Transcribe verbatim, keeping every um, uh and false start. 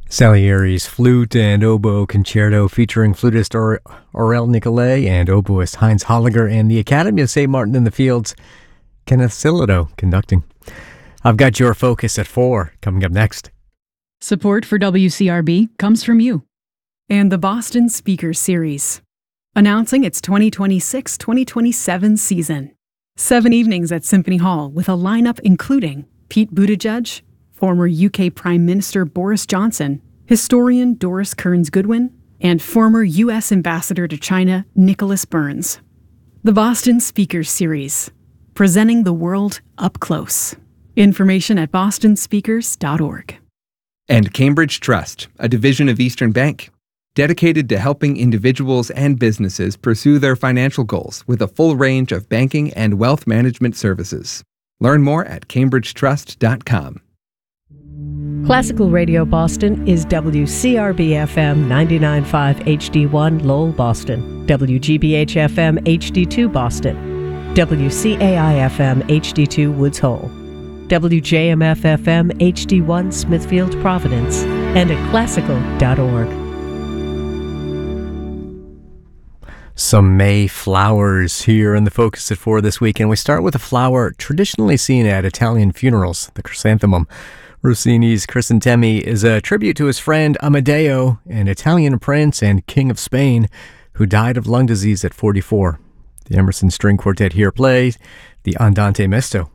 Salieri's Flute and Oboe Concerto featuring flutist Or- Aurel Nicolay and oboist Heinz Holliger and the Academy of Saint Martin in the Fields, Kenneth Silato conducting. I've got your focus at four coming up next. Support for W C R B comes from you and the Boston Speakers Series, announcing its twenty twenty-six twenty twenty-seven season. Seven evenings at Symphony Hall with a lineup including Pete Buttigieg, former U K Prime Minister Boris Johnson, historian Doris Kearns Goodwin, and former U S Ambassador to China Nicholas Burns. The Boston Speakers Series, presenting the world up close. Information at boston speakers dot org. And Cambridge Trust, a division of Eastern Bank, dedicated to helping individuals and businesses pursue their financial goals with a full range of banking and wealth management services. Learn more at cambridge trust dot com. Classical Radio Boston is W C R B F M ninety-nine point five H D one Lowell, Boston, W G B H F M H D two Boston, W C A I F M H D two Woods Hole, W J M F F M H D one Smithfield, Providence, and at classical dot org. Some May flowers here in the Focus at four this week, and we start with a flower traditionally seen at Italian funerals, the chrysanthemum. Rossini's Crisantemi is a tribute to his friend Amadeo, an Italian prince and king of Spain, who died of lung disease at forty-four. The Emerson String Quartet here plays the Andante Mesto.